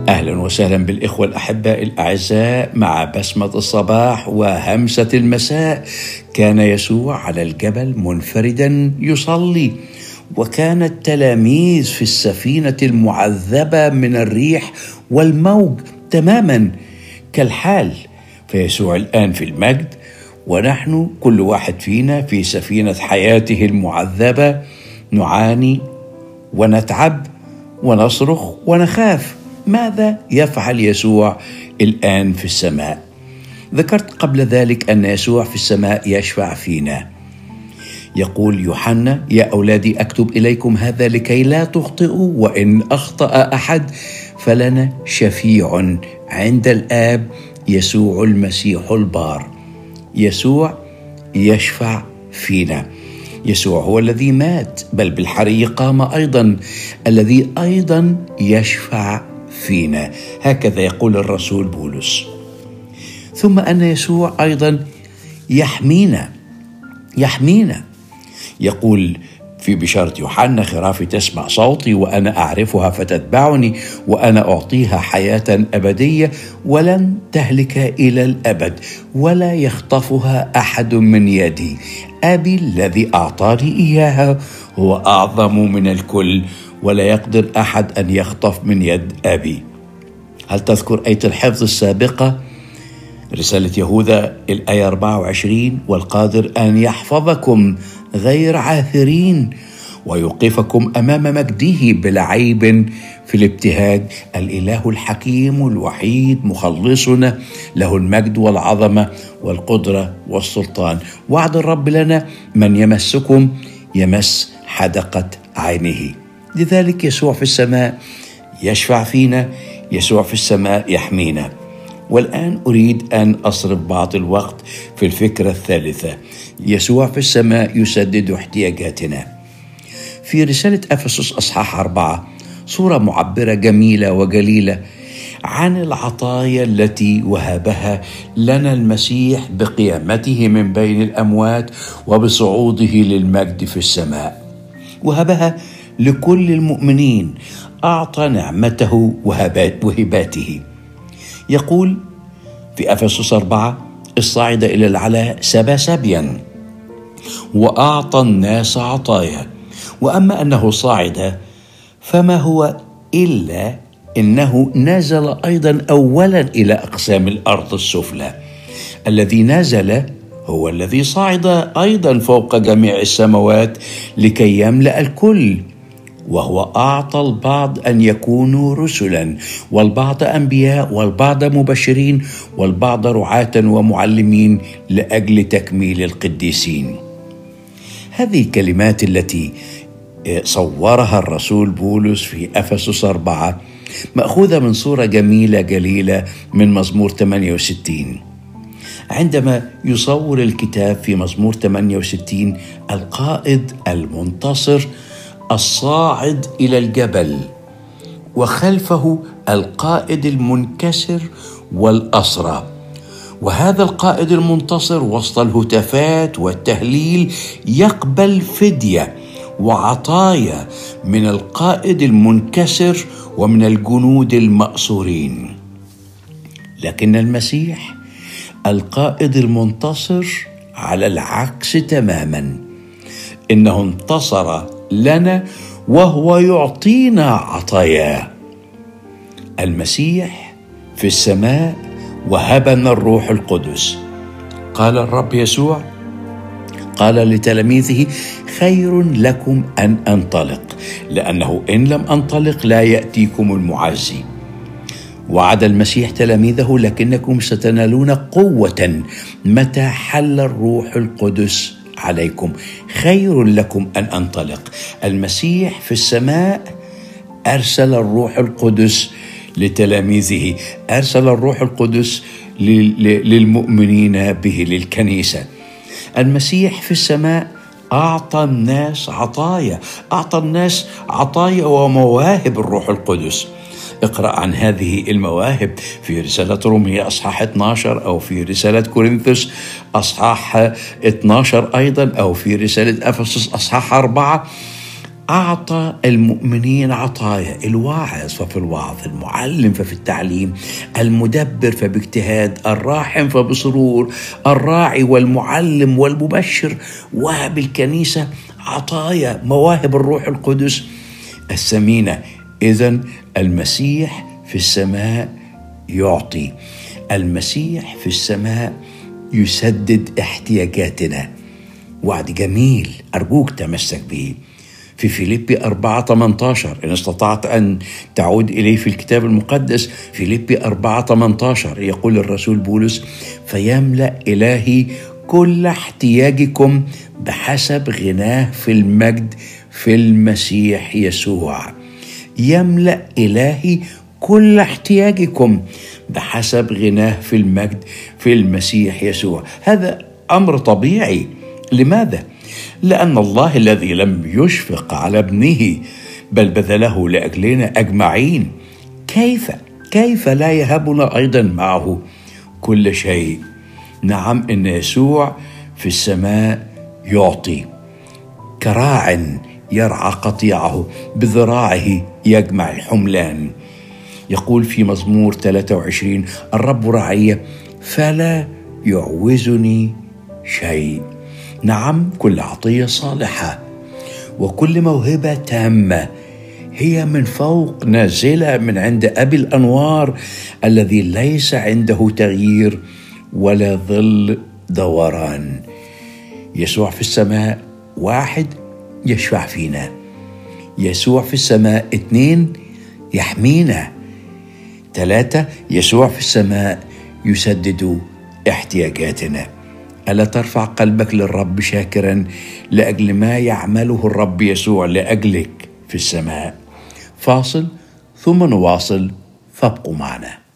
أهلا وسهلا بالإخوة الأحباء الأعزاء مع بسمة الصباح وهمسة المساء. كان يسوع على الجبل منفردا يصلي، وكان التلاميذ في السفينة المعذبة من الريح والموج تماما كالحال. فيسوع الآن في المجد، ونحن كل واحد فينا في سفينة حياته المعذبة نعاني ونتعب ونصرخ ونخاف. ماذا يفعل يسوع الآن في السماء؟ ذكرت قبل ذلك أن يسوع في السماء يشفع فينا. يقول يوحنا: يا أولادي أكتب إليكم هذا لكي لا تخطئوا، وإن أخطأ أحد فلنا شفيع عند الآب، يسوع المسيح البار. يسوع يشفع فينا. يسوع هو الذي مات، بل بالحري قام أيضا، الذي أيضا يشفع فينا. هكذا يقول الرسول بولس. ثم أن يسوع أيضا يحمينا. يقول في بشارة يوحنا: خرافي تسمع صوتي وأنا أعرفها فتتبعني، وأنا أعطيها حياة أبدية ولن تهلك إلى الأبد، ولا يخطفها أحد من يدي. أبي الذي أعطاني إياها هو أعظم من الكل، ولا يقدر أحد أن يخطف من يد أبي. هل تذكر آية الحفظ السابقة؟ رسالة يهوذا الآية 24: والقادر أن يحفظكم غير عاثرين ويوقفكم أمام مجده بلا عيب في الابتهاج. الإله الحكيم الوحيد مخلصنا، له المجد والعظمة والقدرة والسلطان. وعد الرب لنا: من يمسكم يمس حدقة عينه. لذلك يسوع في السماء يشفع فينا، يسوع في السماء يحمينا. والآن أريد أن أصرف بعض الوقت في الفكرة الثالثة: يسوع في السماء يسدد احتياجاتنا. في رسالة أفسس أصحاح 4 صورة معبرة جميلة وجليلة عن العطايا التي وهبها لنا المسيح بقيامته من بين الأموات وبصعوده للمجد في السماء. وهبها لكل المؤمنين، أعطى نعمته وهباته. يقول في أفسس 4: الصاعد إلى العلاء سبى سبيا وأعطى الناس عطايا. وأما أنه صاعد فما هو إلا إنه نزل أيضا أولا إلى أقسام الأرض السفلى. الذي نزل هو الذي صعد أيضا فوق جميع السماوات لكي يملأ الكل. وهو أعطى البعض أن يكونوا رسلا، والبعض أنبياء، والبعض مبشرين، والبعض رعاة ومعلمين لأجل تكميل القديسين. هذه الكلمات التي صورها الرسول بولس في أفسس 4 مأخوذة من صورة جميلة جليلة من مزمور 68. عندما يصور الكتاب في مزمور 68 القائد المنتصر الصاعد إلى الجبل، وخلفه القائد المنكسر والأسرى. وهذا القائد المنتصر وسط الهتافات والتهليل يقبل فدية وعطايا من القائد المنكسر ومن الجنود المأسورين. لكن المسيح القائد المنتصر على العكس تماما، إنه انتصر لنا وهو يعطينا عطاياه. المسيح في السماء وهبنا الروح القدس. قال الرب يسوع، قال لتلاميذه: خير لكم أن أنطلق، لأنه إن لم أنطلق لا يأتيكم المعزي. وعد المسيح تلاميذه: لكنكم ستنالون قوة متى حل الروح القدس عليكم. خير لكم أن أنطلق. المسيح في السماء أرسل الروح القدس لتلاميذه، أرسل الروح القدس للمؤمنين به، للكنيسة. المسيح في السماء أعطى الناس عطايا ومواهب الروح القدس. اقرأ عن هذه المواهب في رسالة رومية أصحاح 12، أو في رسالة كورنثوس أصحاح 12 أيضا، أو في رسالة أفسس أصحاح 4. أعطى المؤمنين عطايا: الواعظ ففي الوعظ، المعلم ففي التعليم، المدبر فباجتهاد، الراحم فبسرور، الراعي والمعلم والمبشر. وهب الكنيسة عطايا مواهب الروح القدس الثمينة. إذن المسيح في السماء يعطي، المسيح في السماء يسدد احتياجاتنا. وعد جميل أرجوك تمسك به في فيليبي 4:18، إن استطعت أن تعود إليه في الكتاب المقدس. فيليبي 4:18 يقول الرسول بولس: فيملأ إلهي كل احتياجكم بحسب غناه في المجد في المسيح يسوع. يملأ إلهي كل احتياجكم بحسب غناه في المجد في المسيح يسوع. هذا أمر طبيعي. لماذا؟ لأن الله الذي لم يشفق على ابنه بل بذله لأجلنا أجمعين، كيف لا يهبنا أيضا معه كل شيء؟ نعم، إن يسوع في السماء يعطي كراع يرعى قطيعه، بذراعه يجمع الحملان. يقول في مزمور 23: الرب رعي فلا يعوزني شيء. نعم، كل عطية صالحة وكل موهبة تامة هي من فوق، نازلة من عند أبي الأنوار الذي ليس عنده تغيير ولا ظل دوران. يسوع في السماء 1 يشفع فينا، يسوع في السماء 2 يحمينا، 3 يسوع في السماء يسدد احتياجاتنا. ألا ترفع قلبك للرب شاكرا لأجل ما يعمله الرب يسوع لأجلك في السماء؟ فاصل ثم نواصل، فابقوا معنا.